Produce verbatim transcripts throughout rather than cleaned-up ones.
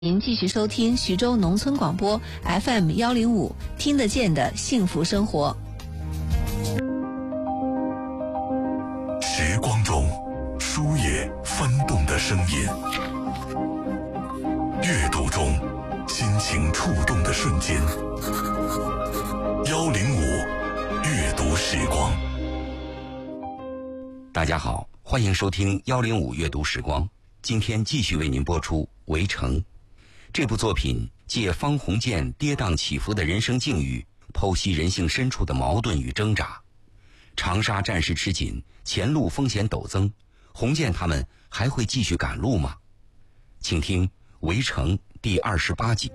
您继续收听徐州农村广播 F M 一零五，听得见的幸福生活。 时光中书页翻动的声音，阅读中心情触动的瞬间。幺零五阅读时光。 大家好，欢迎收听幺零五阅读时光。今天继续为您播出《围城》。这部作品借方鸿渐跌宕起伏的人生境遇，剖析人性深处的矛盾与挣扎。长沙战事吃紧，前路风险陡增，鸿渐他们还会继续赶路吗？请听《围城》第二十八集。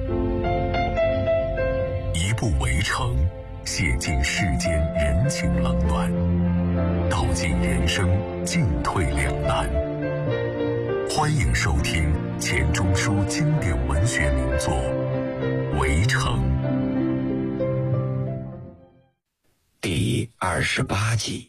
一部《围城》，写尽世间人情冷暖，道尽人生进退两难。欢迎收听钱钟书经典文学名作《围城》 第二十八集。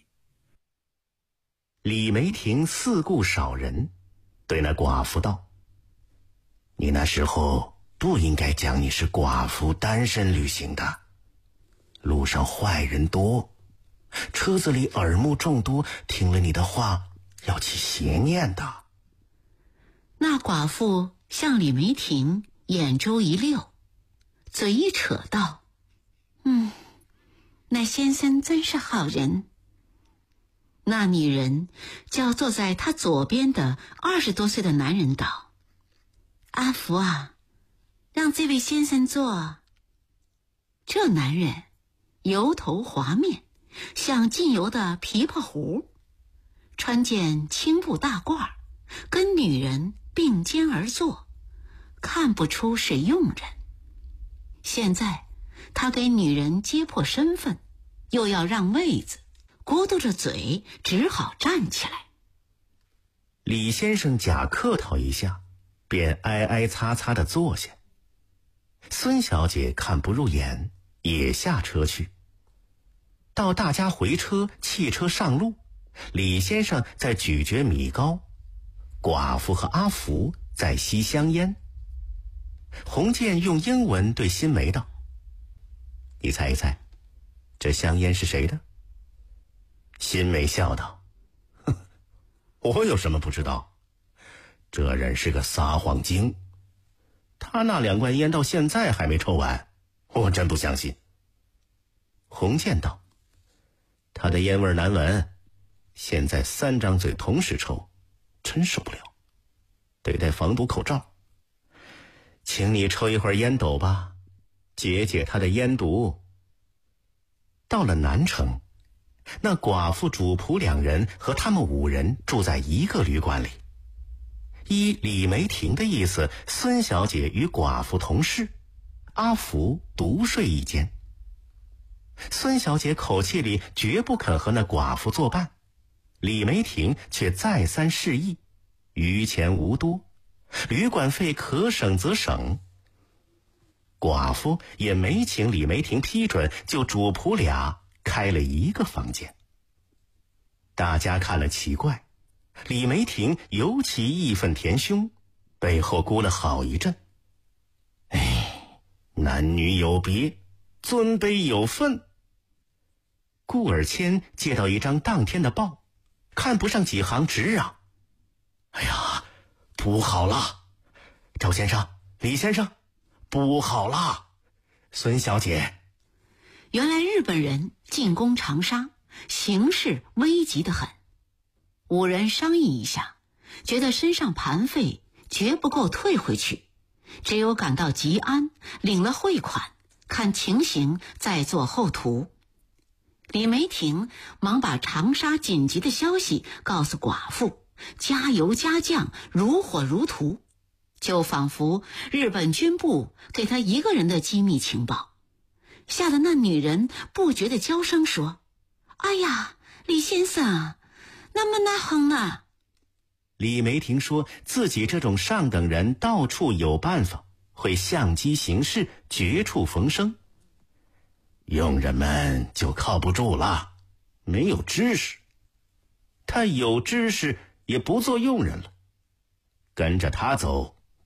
李梅婷四顾少人，对那寡妇道：“你那时候不应该讲你是寡妇单身旅行的，路上坏人多，车子里耳目众多，听了你的话要起邪念的。” 那寡妇向李梅婷眼珠一溜，嘴一扯道：“嗯，那先生真是好人。”那女人叫坐在她左边的二十多岁的男人道：“阿福啊，让这位先生坐。”这男人油头滑面，像浸油的琵琶壶，穿件青布大褂，跟女人并肩而坐，看不出是佣人。现在他给女人揭破身份，又要让位子，咕嘟着嘴，只好站起来。 李先生假客套一下，便挨挨擦擦地坐下。孙小姐看不入眼，也下车去。到大家回车，汽车上路，李先生在咀嚼米糕，寡妇和阿福在吸香烟。鸿渐用英文对新梅道：“你猜一猜，这香烟是谁的？”新梅笑道：“哼，我有什么不知道？这人是个撒谎精，他那两罐烟到现在还没抽完，我真不相信。”鸿渐道：“他的烟味难闻，现在三张嘴同时抽，真受不了，得戴防毒口罩。请你抽一会儿烟斗吧，解解他的烟毒。”到了南城，那寡妇主仆两人和他们五人住在一个旅馆里。依李梅婷的意思，孙小姐与寡妇同室，阿福独睡一间。孙小姐口气里绝不肯和那寡妇作伴，李梅婷却再三示意，余钱无多，旅馆费可省则省。寡妇也没请李梅婷批准，就主仆俩开了一个房间。大家看了奇怪，李梅婷尤其义愤填胸，背后估了好一阵。哎，男女有别，尊卑有分。顾尔谦接到一张当天的报，看不上几行，直嚷：“哎呀，不好了！赵先生，李先生，不好了！孙小姐。” 原来日本人进攻长沙，形势危急得很。五人商议一下，觉得身上盘费绝不够退回去，只有赶到吉安，领了汇款，看情形再做后图。李梅婷忙把长沙紧急的消息告诉寡妇，加油加酱，如火如荼，就仿佛日本军部给他一个人的机密情报。吓得那女人不觉地娇声说：“哎呀，李先生，那么那哼啊！” 李梅婷说自己这种上等人到处有办法，会相机行事，绝处逢生。佣人们就靠不住了，没有知识。他有知识也不做佣人了，跟着他走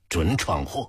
准闯祸。